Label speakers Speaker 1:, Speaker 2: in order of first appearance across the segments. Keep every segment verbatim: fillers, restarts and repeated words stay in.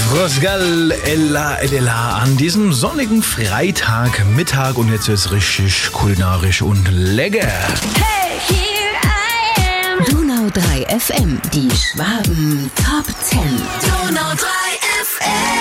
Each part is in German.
Speaker 1: Frosgal Ella Ella an diesem sonnigen Freitagmittag und jetzt ist richtig kulinarisch und lecker.
Speaker 2: Hey, here I am. Donau drei F M, die Schwaben Top zehn. Donau drei F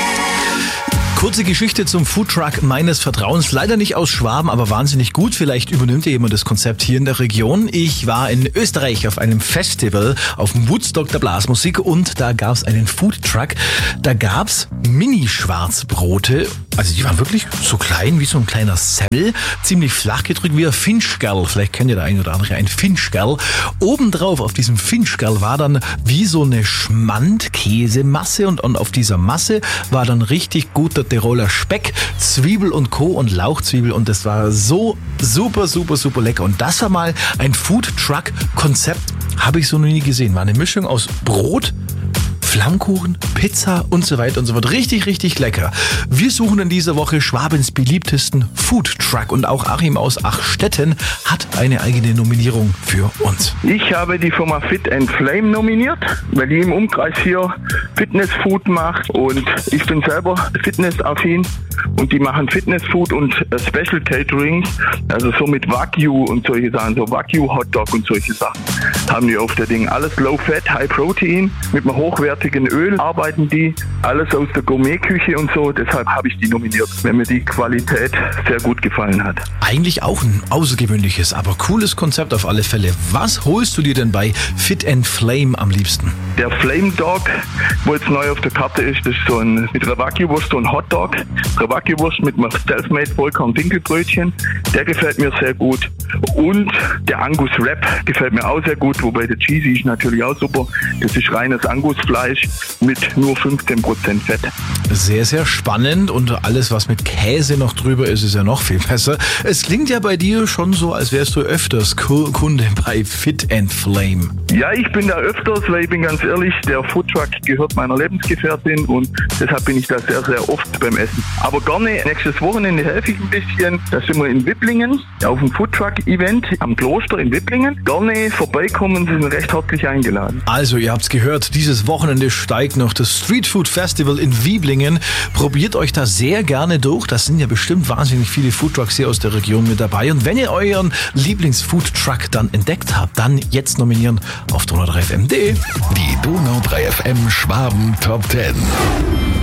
Speaker 2: M.
Speaker 1: Kurze Geschichte zum Foodtruck meines Vertrauens. Leider nicht aus Schwaben, aber wahnsinnig gut. Vielleicht übernimmt ja jemand das Konzept hier in der Region. Ich war in Österreich auf einem Festival, auf dem Woodstock der Blasmusik und da gab es einen Foodtruck. Da gab es Mini-Schwarzbrote. Also die waren wirklich so klein wie so ein kleiner Semmel, ziemlich flach gedrückt wie ein Finchgerl. Vielleicht kennt ihr der ein oder andere ein Finchgerl. Obendrauf auf diesem Finchgerl war dann wie so eine Schmand-Käsemasse und, und auf dieser Masse war dann richtig guter Tiroler Speck, Zwiebel und Co. und Lauchzwiebel und das war so super, super, super lecker. Und das war mal ein Foodtruck-Konzept, habe ich so noch nie gesehen. War eine Mischung aus Brot, Flammkuchen, Pizza und so weiter und so fort. Richtig, richtig lecker. Wir suchen in dieser Woche Schwabens beliebtesten Foodtruck und auch Achim aus Achstetten hat eine eigene Nominierung für uns.
Speaker 3: Ich habe die Firma Fit and Flame nominiert, weil die im Umkreis hier Fitnessfood macht und ich bin selber fitnessaffin und die machen Fitnessfood und Special Caterings, also so mit Wagyu und solche Sachen, so Wagyu Hotdog und solche Sachen haben die auf der Ding. Alles Low Fat, High Protein, mit einem hochwertigen Öl arbeiten die, alles aus der Gourmetküche und so, deshalb habe ich die nominiert, weil mir die Qualität sehr gut gefallen hat.
Speaker 1: Eigentlich auch ein außergewöhnliches, aber cooles Konzept auf alle Fälle. Was holst du dir denn bei Fit and Flame am liebsten?
Speaker 3: Der Flame Dog, wo jetzt neu auf der Karte ist, das ist so ein mit einer Wagyu-Wurst, so ein Hotdog. Eine Wagyu-Wurst mit einem Selfmade Vollkorn-Dinkelbrötchen. Der gefällt mir sehr gut. Und der Angus Wrap gefällt mir auch sehr gut, wobei der Cheesy ist natürlich auch super. Das ist reines Angusfleisch mit nur fünfzehn Prozent Fett.
Speaker 1: Sehr, sehr spannend und alles, was mit Käse noch drüber ist, ist ja noch viel besser. Es klingt ja bei dir schon so, als wärst du öfters Kunde bei Fit and Flame.
Speaker 3: Ja, ich bin da öfters, weil ich bin ganz ehrlich, der Foodtruck gehört meiner Lebensgefährtin und deshalb bin ich da sehr, sehr oft beim Essen. Aber gerne, nächstes Wochenende helfe ich ein bisschen. Da sind wir in Wipplingen auf dem Foodtruck-Event am Kloster in Wipplingen. Gerne vorbeikommen, Sie sind recht herzlich eingeladen.
Speaker 1: Also, ihr habt's gehört, dieses Wochenende steigt noch das Street Food Festival in Wieblingen. Probiert euch da sehr gerne durch. Das sind ja bestimmt wahnsinnig viele Foodtrucks hier aus der Region mit dabei. Und wenn ihr euren Lieblings-Foodtruck dann entdeckt habt, dann jetzt nominieren auf donau drei F M punkt de.
Speaker 4: Die Donau drei F M Schwaben Top zehn.